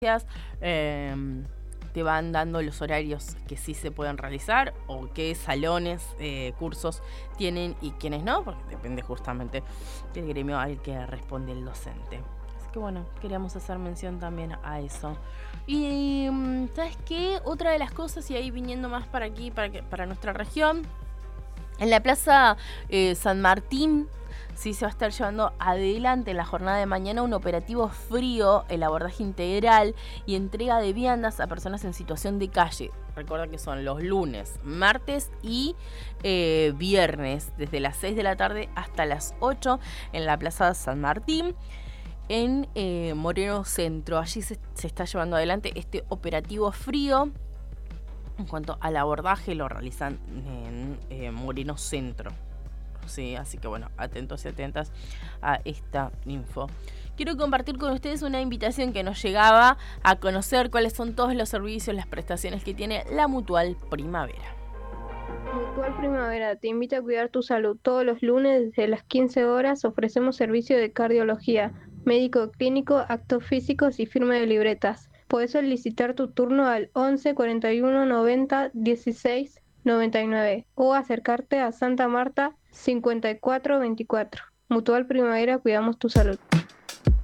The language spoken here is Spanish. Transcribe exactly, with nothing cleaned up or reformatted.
eh, te van dando los horarios que sí se pueden realizar o qué salones, eh, cursos tienen y quiénes no, porque depende justamente del gremio al que responde el docente. Así que bueno, queríamos hacer mención también a eso. Y ¿sabes qué? Otra de las cosas, y ahí viniendo más para aquí, para, que, para nuestra región, en la Plaza eh, San Martín, sí se va a estar llevando adelante en la jornada de mañana un operativo frío, el abordaje integral y entrega de viandas a personas en situación de calle. Recuerda que son los lunes, martes y eh, viernes, desde las seis de la tarde hasta las ocho en la Plaza San Martín, en eh, Moreno Centro. Allí se, se está llevando adelante este operativo frío. En cuanto al abordaje, lo realizan en eh, Moreno Centro. Sí, así que bueno, atentos y atentas a esta info. Quiero compartir con ustedes una invitación que nos llegaba a conocer cuáles son todos los servicios, las prestaciones que tiene la Mutual Primavera. Mutual Primavera te invita a cuidar tu salud. Todos los lunes desde las quince horas ofrecemos servicio de cardiología, médico clínico, actos físicos y firma de libretas. Puedes solicitar tu turno al once cuarenta y uno noventa dieciséis noventa y nueve o acercarte a Santa Marta cincuenta y cuatro veinticuatro. Mutual Primavera, cuidamos tu salud.